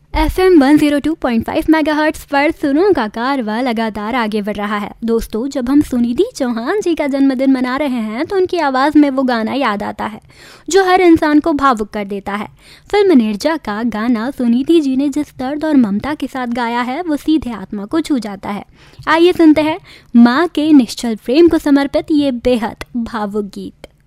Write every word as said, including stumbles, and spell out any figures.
F M one zero two point five megahertz पर सुरों का कारवा लगातार आगे बढ़ रहा है। दोस्तों, जब हम सुनिधि चौहान जी का जन्मदिन मना रहे हैं तो उनकी आवाज़ में वो गाना याद आता है जो हर इंसान को भावुक कर देता है। फिल्म निर्जा का गाना सुनिधि जी ने जिस दर्द और ममता के साथ गाया है वो सीधे आत्मा को छू जाता है। आइए सुनते हैं माँ के निश्चल प्रेम को समर्पित ये बेहद भावुक गीत।